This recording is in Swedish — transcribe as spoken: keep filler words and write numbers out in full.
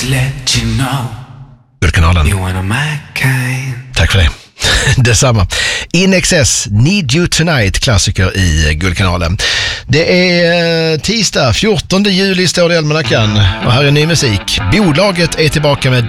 let you know. Guldkanalen. You one of my kind. Tack för det. Detsamma. In Excess, Need You Tonight, klassiker i Guldkanalen. Det är eh, tisdag, fjortonde juli står det i almanackan. Och här är ny musik. Bolaget är tillbaka med